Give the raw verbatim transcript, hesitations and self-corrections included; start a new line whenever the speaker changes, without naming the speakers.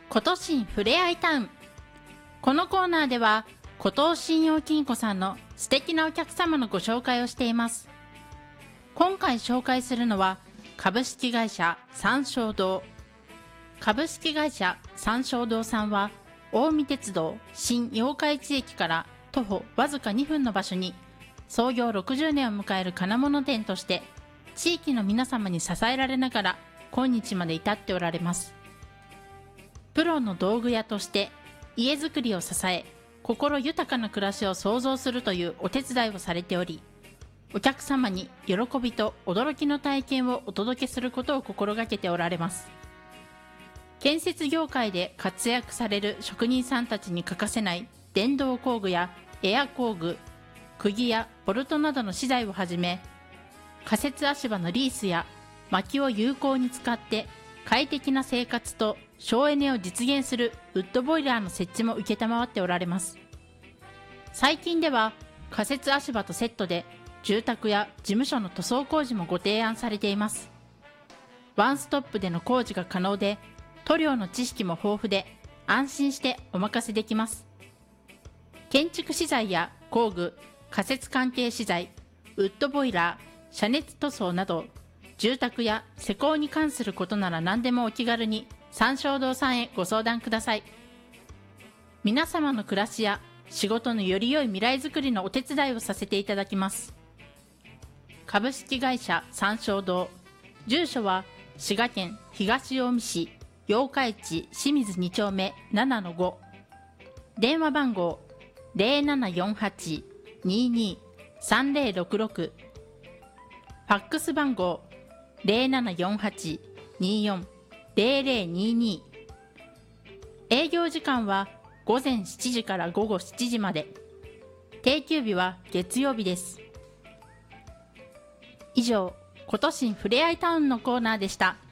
ことしんふれあいタウン。このコーナーでは古東信用金庫さんの素敵なお客様のご紹介をしています。今回紹介するのは株式会社三正堂。株式会社三正堂さんは近江鉄道新八日市駅から徒歩わずかにふんの場所に創業ろくじゅうねんを迎える金物店として地域の皆様に支えられながら今日まで至っておられます。プロの道具屋として家づくりを支え、心豊かな暮らしを創造するというお手伝いをされており、お客様に喜びと驚きの体験をお届けすることを心がけておられます。建設業界で活躍される職人さんたちに欠かせない電動工具やエア工具、釘やボルトなどの資材をはじめ、仮設足場のリースや薪を有効に使って快適な生活と省エネを実現するウッドボイラーの設置も承っておられます。最近では仮設足場とセットで住宅や事務所の塗装工事もご提案されています。ワンストップでの工事が可能で、塗料の知識も豊富で安心してお任せできます。建築資材や工具、仮設関係資材、ウッドボイラー、遮熱塗装など住宅や施工に関することなら何でもお気軽に三正堂さんへご相談ください。皆様の暮らしや仕事のより良い未来づくりのお手伝いをさせていただきます。株式会社三正堂。住所は滋賀県東近江市八日市清水に丁目ななのご。電話番号 ゼロななよんはち にーにー さんぜろろくろく。ファックス番号 ゼロななよんはち にーよん ゼロゼロにーにー。営業時間はごぜんしちじからごごしちじまで。定休日は月曜日です。以上、ことしんふれあいタウンのコーナーでした。